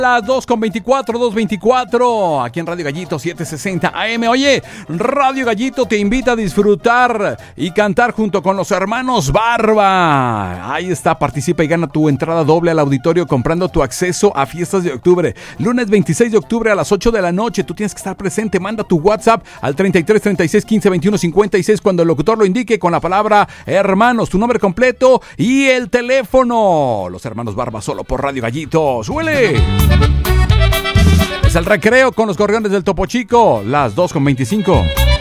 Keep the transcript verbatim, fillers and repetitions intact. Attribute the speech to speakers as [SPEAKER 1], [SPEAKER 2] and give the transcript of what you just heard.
[SPEAKER 1] Las dos con veinticuatro, dos veinticuatro, aquí en Radio Gallito setecientos sesenta A M. Oye, Radio Gallito te invita a disfrutar y cantar junto con los hermanos Barba. Ahí está, participa y gana tu entrada doble al auditorio comprando tu acceso a Fiestas de Octubre. Lunes veintiséis de octubre a las ocho de la noche. Tú tienes que estar presente. Manda tu WhatsApp al treinta y tres, treinta y seis, quince, veintiuno, cincuenta y seis cuando el locutor lo indique con la palabra hermanos, tu nombre completo y el teléfono. Los hermanos Barba solo por Radio Gallito. ¡Súbele! Es el recreo con los Gorriones del Topo Chico, las dos con veinticinco.